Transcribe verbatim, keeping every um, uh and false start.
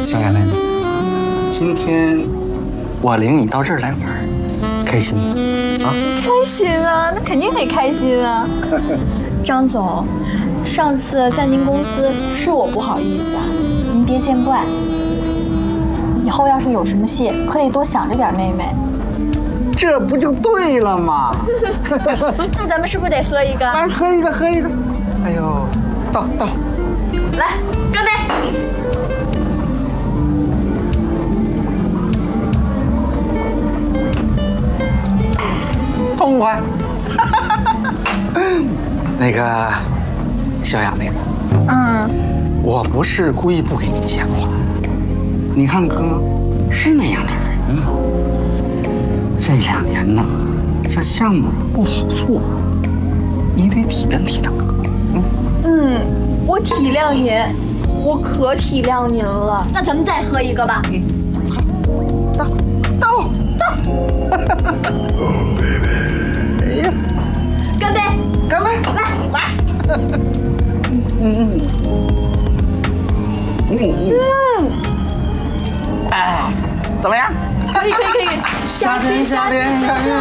小雅妹妹，今天我领你到这儿来玩，开心吗？啊， 开心啊，那肯定得开心啊。张总，上次在您公司是我不好意思啊，您别见怪。以后要是有什么戏，可以多想着点妹妹。 这不就对了吗？ 那咱们是不是得喝一个？ 来，喝一个，喝一个。哎呦，倒倒， 来，干杯！ 痛快。那个小雅妹妹， 嗯， 我不是故意不给你借款，你看哥是那样的人吗？这两年呢，这项目不好做，你得体谅体谅哥。嗯嗯，我体谅您，我可体谅您了。那咱们再喝一个吧。 倒倒倒。哎呀， 干杯！ 干杯！ 来来。 嗯嗯嗯嗯。哎，怎么样？ 可以可以可以。 夏天夏天夏天。